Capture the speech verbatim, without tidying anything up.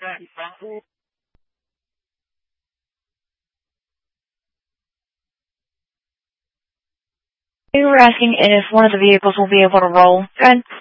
We were asking if one of the vehicles will be able to roll. Good.